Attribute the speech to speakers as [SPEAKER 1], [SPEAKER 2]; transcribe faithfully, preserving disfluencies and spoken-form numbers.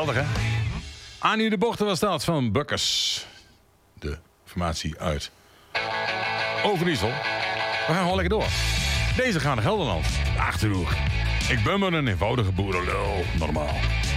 [SPEAKER 1] Geweldig, hè? Annie de Bochten was dat van Bukkers. De formatie uit Overijssel. We gaan gewoon lekker door. Deze gaan naar Gelderland. De Achterhoek. Ik ben maar een eenvoudige boerenlul. Normaal.